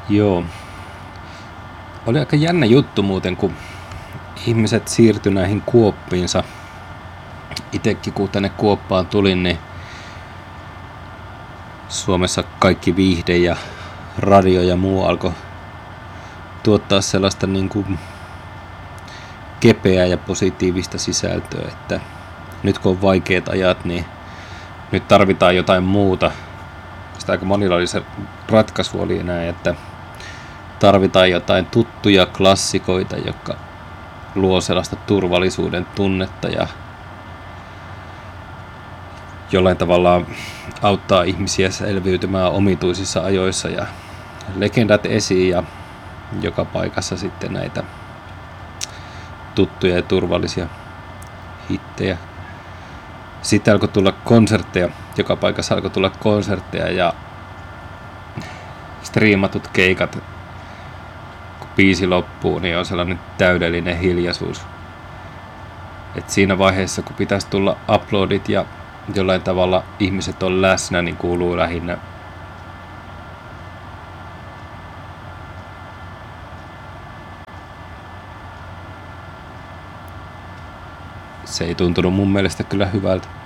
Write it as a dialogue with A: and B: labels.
A: Joo. Oli aika jännä juttu muuten, kun ihmiset siirtyi näihin kuoppiinsa. Itekin kun tänne Kuoppaan tulin, niin Suomessa kaikki viihde ja radio ja muu alkoi tuottaa sellaista niin kuin kepeää ja positiivista sisältöä, että nyt kun on vaikeat ajat, niin nyt tarvitaan jotain muuta. Sitä aika monilla oli se ratkaisu oli näin, että tarvitaan jotain tuttuja klassikoita, jotka luo sellaista turvallisuuden tunnetta ja jollain tavalla auttaa ihmisiä selviytymään omituisissa ajoissa ja legendat esiin ja joka paikassa sitten näitä tuttuja ja turvallisia hittejä. Sitten alkoi tulla konsertteja, joka paikassa alkoi tulla konsertteja ja striimatut keikat. Kun biisi loppuu, niin on sellainen täydellinen hiljaisuus. Et siinä vaiheessa, kun pitäisi tulla uploadit ja jollain tavalla ihmiset on läsnä, niin kuuluu lähinnä se ei tuntunut mun mielestä kyllä hyvältä.